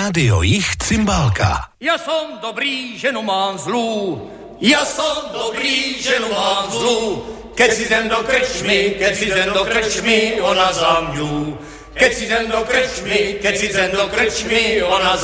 Rádio Jich Cymbálka. Ja som dobrý, ženu mám zlú. Ja som dobrý, ženu mám zlú. Keď si jdem do krčmy, ona za mňu. Keď si jdem do krčmy, ona